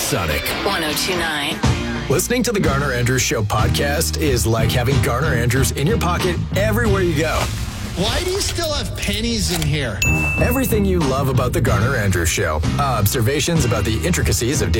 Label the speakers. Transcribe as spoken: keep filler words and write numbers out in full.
Speaker 1: Supersonic.
Speaker 2: one oh two point nine.
Speaker 1: Listening to the Garner Andrews Show podcast is like having Garner Andrews in your pocket everywhere you go.
Speaker 3: Why do you still have pennies in here?
Speaker 1: Everything you love about the Garner Andrews Show. Observations about the intricacies of